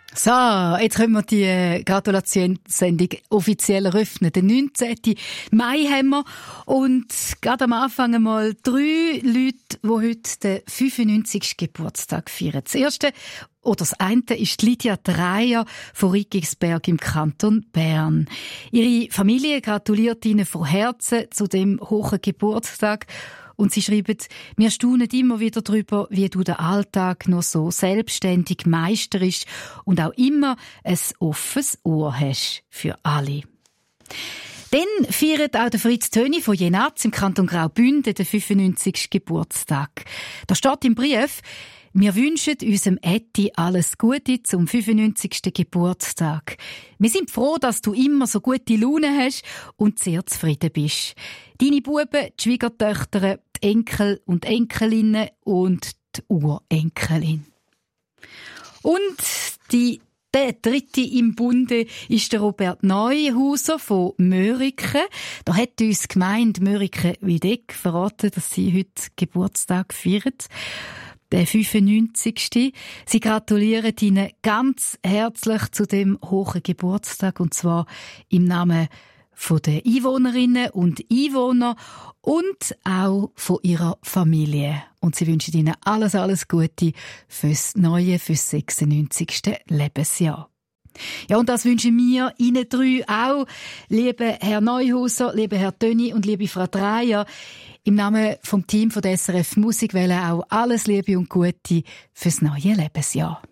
So, jetzt können wir die Gratulationssendung offiziell eröffnen. Den 19. Mai haben wir. Und gerade am Anfang einmal 3 Leute, die heute den 95. Geburtstag feiern. Das eine ist Lydia Dreyer von Riggisberg im Kanton Bern. Ihre Familie gratuliert ihnen von Herzen zu dem hohen Geburtstag. Und sie schreiben, wir staunen immer wieder darüber, wie du den Alltag noch so selbstständig meisterst und auch immer ein offenes Ohr hast für alle. Dann feiert auch der Fritz Töni von Jenatz im Kanton Graubünden den 95. Geburtstag. Da steht im Brief, wir wünschen unserem Etti alles Gute zum 95. Geburtstag. Wir sind froh, dass du immer so gute Laune hast und sehr zufrieden bist. Deine Buben, die Schwiegertöchter, die Enkel und Enkelinnen und die Urenkelin. Und der dritte im Bunde ist der Robert Neuhauser von Mörike. Da hat uns die Gemeinde Mörike-Wiedeck verraten, dass sie heute Geburtstag feiern. Der 95. Sie gratulieren Ihnen ganz herzlich zu dem hohen Geburtstag, und zwar im Namen von den Einwohnerinnen und Einwohner und auch von ihrer Familie. Und sie wünschen Ihnen alles Gute fürs 96. Lebensjahr. Ja, und das wünschen wir Ihnen 3 auch. Liebe Herr Neuhauser, liebe Herr Töni und liebe Frau Dreyer, im Namen vom Team von der SRF Musikwelle auch alles Liebe und Gute fürs neue Lebensjahr.